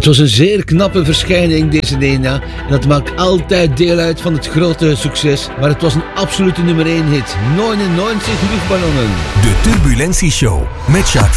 Het was een zeer knappe verschijning, deze Nena. En dat maakt altijd deel uit van het grote succes. Maar het was een absolute nummer 1 hit. 99 luchtballonnen. De Turbulentie Show met Jacques